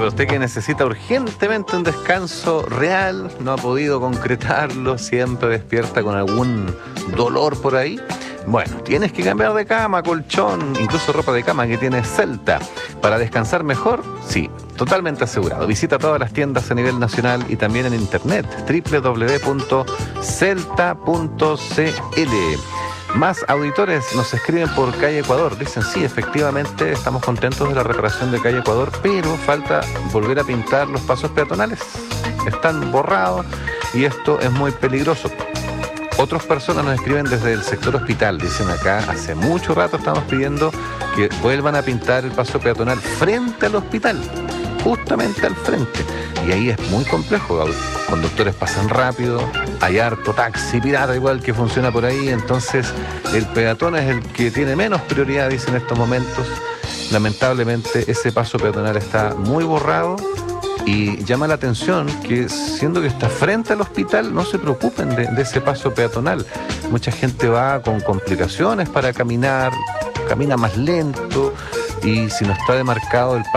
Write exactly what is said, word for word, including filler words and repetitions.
para usted que necesita urgentemente un descanso real, no ha podido concretarlo, siempre despierta con algún dolor por ahí. Bueno, tienes que cambiar de cama, colchón, incluso ropa de cama que tiene Celta. Para descansar mejor, sí, totalmente asegurado. Visita todas las tiendas a nivel nacional y también en internet, doble u doble u doble u punto celta punto c l. Más auditores nos escriben por Calle Ecuador. Dicen, sí, efectivamente estamos contentos de la reparación de Calle Ecuador, pero falta volver a pintar los pasos peatonales. Están borrados y esto es muy peligroso. Otras personas nos escriben desde el sector hospital. Dicen acá, hace mucho rato estamos pidiendo que vuelvan a pintar el paso peatonal frente al hospital, justamente al frente. Y ahí es muy complejo. Conductores pasan rápido, hay harto taxi pirata igual que funciona por ahí. Entonces el peatón es el que tiene menos prioridad, dicen en estos momentos. Lamentablemente ese paso peatonal está muy borrado. Y llama la atención que, siendo que está frente al hospital, no se preocupen de, de ese paso peatonal. Mucha gente va con complicaciones para caminar, camina más lento, y si no está demarcado el